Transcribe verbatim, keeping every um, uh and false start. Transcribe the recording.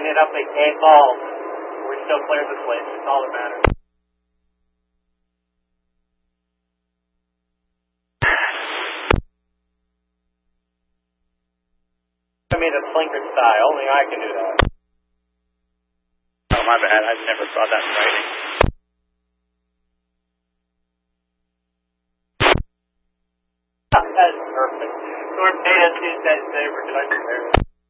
it up, they can't call. We're still clearing the place. That's all that matters. I made a flinker style. Only I can do that. Oh, my bad. I never saw that in writing. That's perfect. Storm data Tuesday, today, we're collecting there.